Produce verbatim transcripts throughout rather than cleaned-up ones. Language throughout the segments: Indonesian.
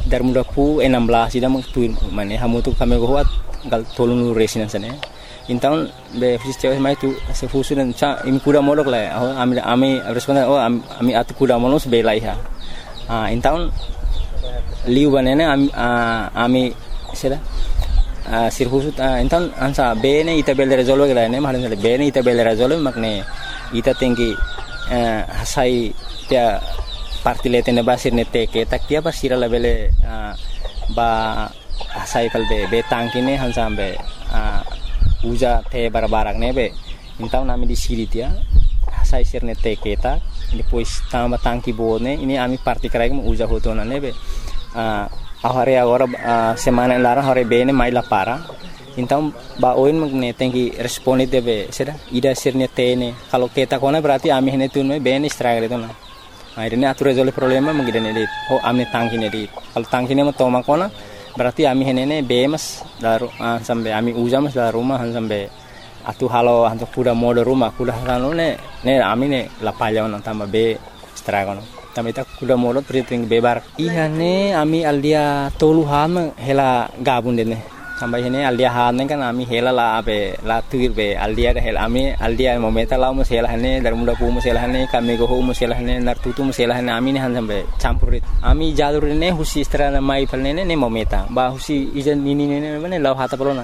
dar muda pu enam belas ida mak tu mane hamu tu kami goat gal tolong resin sana então be fiz cewek mai tu se fusu dan cha imi kuda molok la oh ami ami responda oh ami atu kuda molos be lai ha ah então liu banene ami ami sera ah sirfusu então ansa bene ita bel resolve la ne mahalan bene ita bel resolve makne ita tinggi hasai tia parti letene basir ne teke tak tia basira la bele ba hasai kalbe be tangkine hansambe uja te barabarak nebe então nami di siri tia hasai sirne teke tak depois tamba tangki bone ini ami parti krai mu uja hotona nebe ahare agora semana lara hore bene mai la para então ba oin magne tenki responde debe sera ida sirne tene kalau kita kona berarti ami hene tunme bene struggle itu na akhirnya atur resolve problema magidane dit oh ami tangki ne dit kalau tangki ne ma toma kona berarti ami henene bemas daru uh, sampai ami ujamas da rumah sampai atu halo antuk kuda modo rumah kuda halo ne ne ami ne la palya on tamba be stragon tamba ita kuda modo priting bebar iya ne ami aldia tolu ham hela gabun dene tamba hene aldia han kan ami hela la be la tuir be aldia hela ami aldia momenta la mus hela hene dar muda pu mus hela hene kami go hu mus hela hene nar tutu mus hela hene ami ne han sampai campurit ami jalur ne husi strana mai palne ne momenta ba husi ijan nini ne ne law hata polona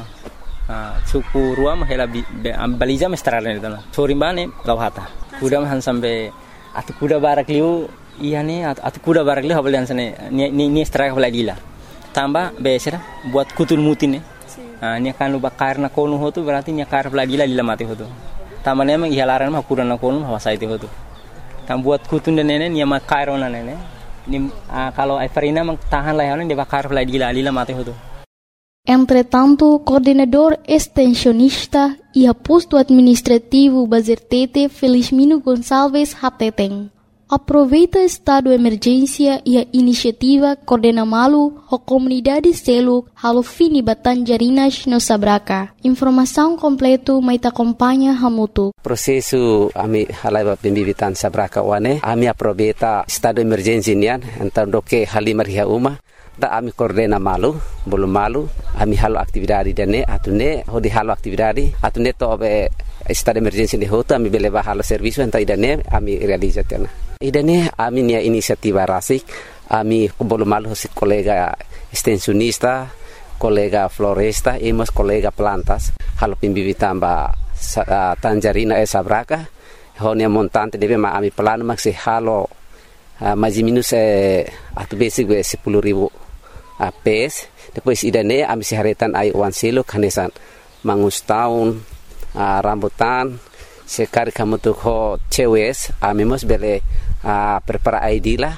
ah suku ruam hela am baliza mestrana ne dana sorimane law hata kuda han sampai atu kuda barak liu iya ne atu kuda barak liu habal sane ni ni strike habal dila tambah besera buat kutul mutin ne ah nya kan luba karna konu hotu berarti nya kar habal dila dila mati hotu tambah ne mang ihalaran mah kuda na konu hawasai te hotu tam buat kutun ne ne nya ma kairona ne ne ni kalau Everina mang tahan lah ne de bakar habal dila dila mati hotu. Entretanto, coordenador extensionista e posto administrativo Bazertete Felizmino Gonçalves Hateteng aproveita estado de emergência e a iniciativa Coordena Malu a comunidade selo halo fini Batanjarinas no Sabraca. Informação completo mai te acompanha Hamutu. Processo ami halaiba pembibitan Sabraca wane ami aproveita estado de emergência nian então do que halimar ria uma da ami coordena malu belum malu ami halo aktividade dene atune hodi halo aktividade atune to be estado de emergência de hota ami beleba halo serviço então idane ami realizatena idane ami nia inisiativa rasik ami belum malu hosi kolega extensionista kolega floresta e mas kolega plantas halo pimbibitan ba uh, Tanjarina e Sabraca honia montante debe ma ami plano maxi halo uh, mais minus eh, atu basic be sepuluh ribu uh, pes depois idane ami siharetan ai wan selo kanesan mangus tahun uh, rambutan sekari kamu tuh ho cewes ami mos bele uh, prepara I D lah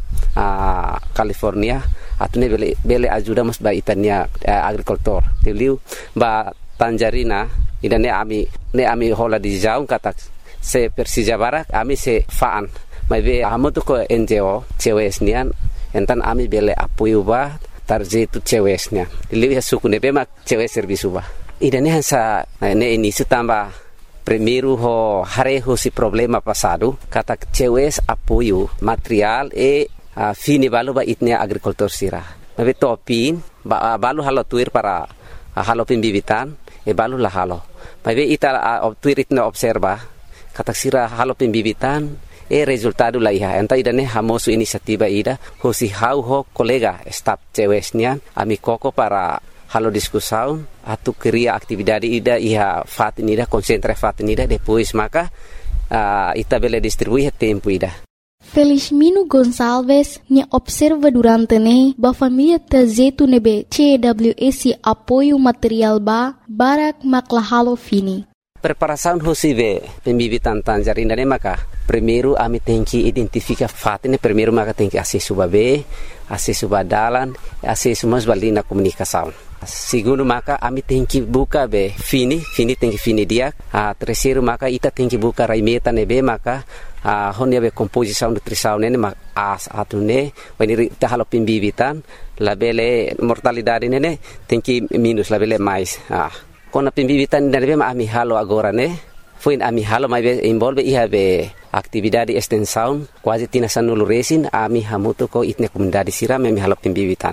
uh, California atune bele bele ajuda mos ba itania uh, agricultor tiliu ba Tanjarina idane ami ne ami hola di jaung katak se Persija Barak ami se faan mai be amu tu ko N G O cewes nian entan ami bele apoio ba tarje tu cewes nian tiliu ya suku ne be mak cewes servisu ba idane hansa ne ini sutamba primeiro ho hare ho si problema passado katak cewes apoio material e uh, fini balu ba itnia agricultor sira mai topin ba balu halo tuir para uh, halo pimbibitan e balu la halo mai be ita uh, tuir itna observa katak sira halo pimbibitan e resultado la iha enta idane hamosu inisiativa ida ho si hau ho kolega staff cewesnya ami koko para halo discussão atu cria atividade ida iha fatin ida concentra fatin ida depois maka uh, ita bele distribui tempo ida. Felizmino Gonçalves nya observa durante ne ba família tazetu nebe C W S apoio material ba barak makla halo fini. Preparação hosive pembibitan Tanjarina ne maka primeiro ami tenki identifica fatin primeiro maka tenki acesso babe acesso badalan acesso mas balina comunicação. Segundo maka ami tenki buka be fini fini tenki fini dia a terceiro maka ita tenki buka raimeta nebe maka a honia be composição nutrição ne ma as atune wani ta halo pimbibitan labele mortalidade ne tenki minus labele mais ah kona pimbibitan nebe ma ami halo agora ne foi ami halo mai be involve iha be atividade extensão quase tina sanulu resin ami hamuto ko itne comunidade sira me halo pimbibitan